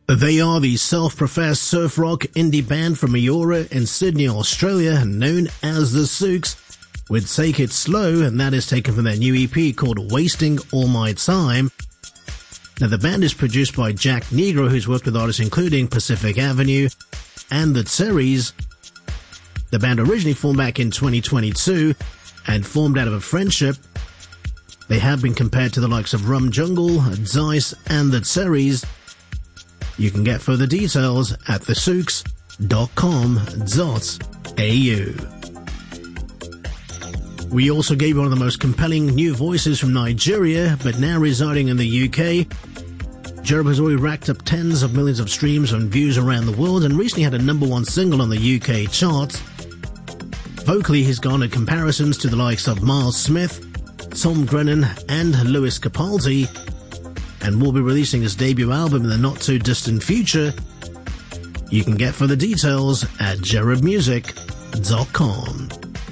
They are the self-professed surf rock indie band from Eora in Sydney, Australia, known as the Sooks, with Take It Slow, and that is taken from their new EP called Wasting All My Time. Now, the band is produced by Jack Negro, who's worked with artists including Pacific Avenue and The Terrys. The band originally formed back in 2022 and formed out of a friendship. They have been compared to the likes of Rum Jungle, Dice, and The Terrys. You can get further details at thesooks.com.au. We also gave you one of the most compelling new voices from Nigeria, but now residing in the UK. Jerub has already racked up tens of millions of streams and views around the world and recently had a #1 single on the UK charts. Vocally, he's garnered comparisons to the likes of Miles Smith, Tom Grennan, and Lewis Capaldi, and will be releasing his debut album in the not-too-distant future. You can get further details at jerubmusic.com.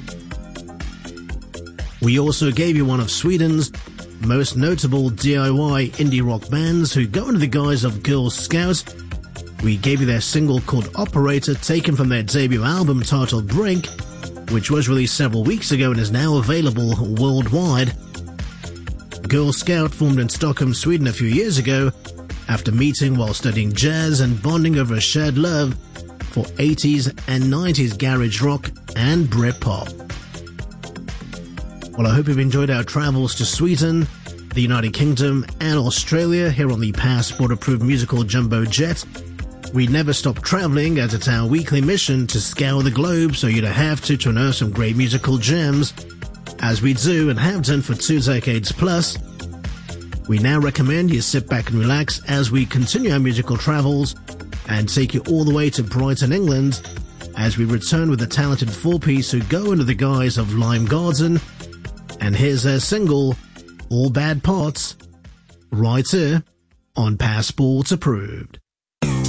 We also gave you one of Sweden's most notable DIY indie rock bands who go under the guise of Girl Scout. We gave you their single called Operator, taken from their debut album titled Brink, which was released several weeks ago and is now available worldwide. Girl Scout formed in Stockholm, Sweden a few years ago after meeting while studying jazz and bonding over a shared love for 80s and 90s garage rock and Britpop. Well, I hope you've enjoyed our travels to Sweden, the United Kingdom, and Australia here on the Passport-approved musical Jumbo Jet. We never stop traveling as it's our weekly mission to scour the globe so you don't have to unearth some great musical gems, as we do and have done for 2 decades plus. We now recommend you sit back and relax as we continue our musical travels and take you all the way to Brighton, England, as we return with the talented 4-piece who go under the guise of Lime Garden. And here's their single, All Bad Parts, right here on Passport Approved.